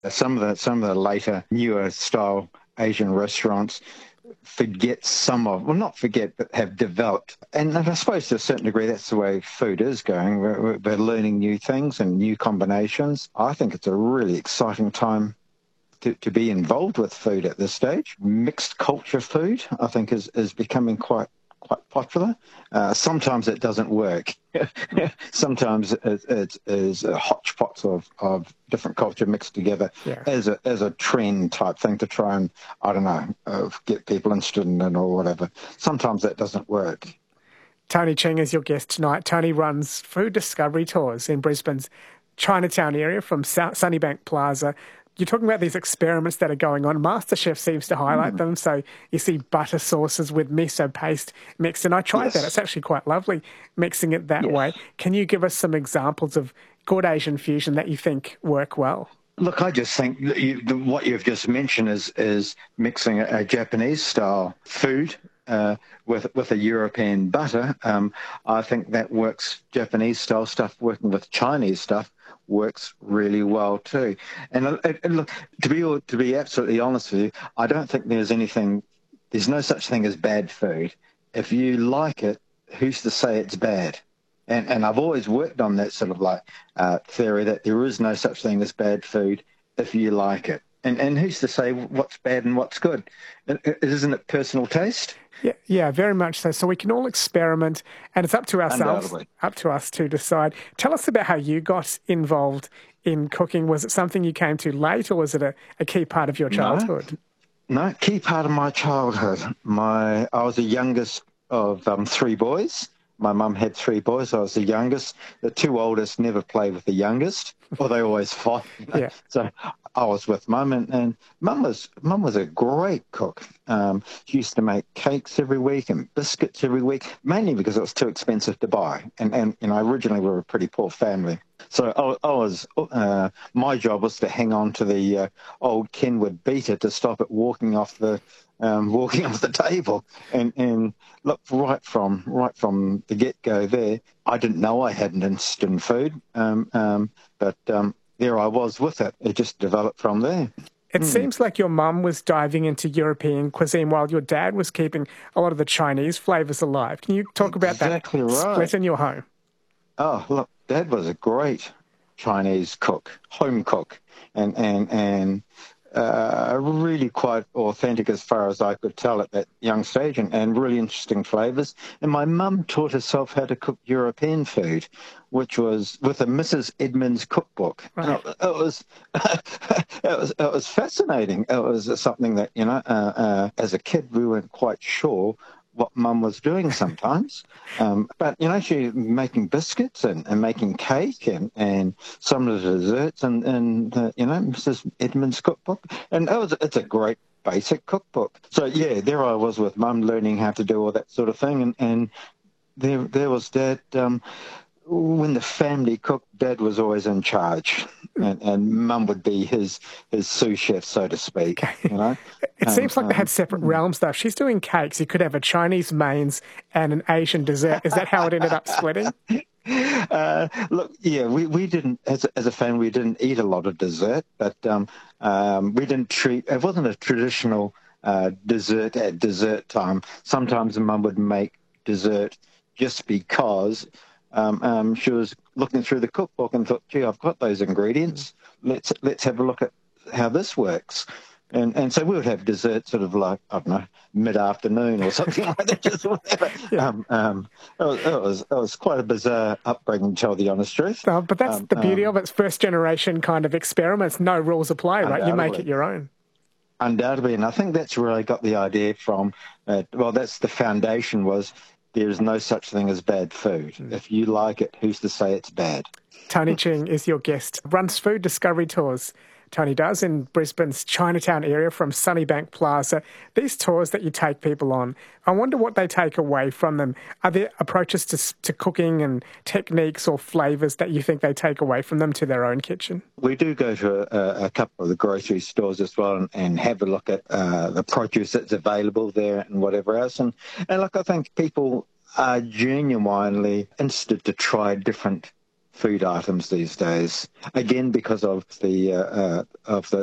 Some of the later, newer style Asian restaurants forget well, not forget, but have developed. And I suppose to a certain degree, that's the way food is going. We're learning new things and new combinations. I think it's a really exciting time to be involved with food at this stage. Mixed culture food, I think, is becoming quite popular. Sometimes it doesn't work. Sometimes it is a hodgepodge of different culture mixed together as a trend type thing to try and, I don't know, get people interested in it or whatever. Sometimes that doesn't work. Tony Ching is your guest tonight. Tony runs food discovery tours in Brisbane's Chinatown area from Sunnybank Plaza. You're talking about these experiments that are going on. MasterChef seems to highlight them. So you see butter sauces with miso paste mixed. And I tried that. It's actually quite lovely mixing it that way. Can you give us some examples of good Asian fusion that you think work well? Look, I just think what you've just mentioned is mixing a Japanese-style food with a European butter. I think that works. Japanese-style stuff working with Chinese stuff works really well too. And look, to be absolutely honest with you, I don't think there's no such thing as bad food. If you like it, who's to say it's bad? And I've always worked on that sort of like theory that there is no such thing as bad food if you like it. And who's to say what's bad and what's good? Isn't it personal taste? Yeah, very much so. So we can all experiment, and it's up to ourselves, up to us to decide. Tell us about how you got involved in cooking. Was it something you came to late, or was it a key part of your childhood? No, key part of my childhood. I was the youngest of three boys. My mum had three boys. I was the youngest. The two oldest never played with the youngest, or they always fought. So I was with Mum, and Mum was a great cook. She used to make cakes every week and biscuits every week, mainly because it was too expensive to buy. And originally we were a pretty poor family. So my job was to hang on to the old Kenwood beater to stop it walking off the table. And look, right from the get-go there, I didn't know I had an interest in food, but there I was with it. It just developed from there. It seems like your mum was diving into European cuisine while your dad was keeping a lot of the Chinese flavours alive. Can you talk about that split in your home? Oh, look, Dad was a great Chinese cook, home cook, and really quite authentic as far as I could tell at that young stage, and really interesting flavours. And my mum taught herself how to cook European food, which was with a Mrs. Edmonds cookbook. Right. It was fascinating. It was something that, as a kid, we weren't quite sure what Mum was doing sometimes. But, she was making biscuits and making cake and some of the desserts and Mrs. Edmonds' cookbook. And it's a great basic cookbook. So, there I was with Mum learning how to do all that sort of thing. And there was Dad. When the family cooked, Dad was always in charge, and Mum would be his sous chef, so to speak. It seems like they had separate realms, though. If she's doing cakes, you could have a Chinese mains and an Asian dessert. Is that how it ended up splitting? Look, we didn't, as a family, we didn't eat a lot of dessert, but we didn't treat. It wasn't a traditional dessert at dessert time. Sometimes Mum would make dessert just because. She was looking through the cookbook and thought, gee, I've got those ingredients. Let's have a look at how this works. And so we would have dessert sort of like, I don't know, mid-afternoon or something like that, just whatever. It was quite a bizarre upbringing, to tell the honest truth. But that's the beauty of it. It's first-generation kind of experiments. No rules apply, right? You make it your own. Undoubtedly. And I think that's where I got the idea from. That's the foundation was, there's no such thing as bad food. If you like it, who's to say it's bad? Tony Ching is your guest. Runs food discovery tours. Tony does in Brisbane's Chinatown area from Sunnybank Plaza. These tours that you take people on, I wonder what they take away from them. Are there approaches to cooking and techniques or flavours that you think they take away from them to their own kitchen? We do go to a couple of the grocery stores as well and have a look at the produce that's available there and whatever else. And look, I think people are genuinely interested to try different food items these days. Again, because of the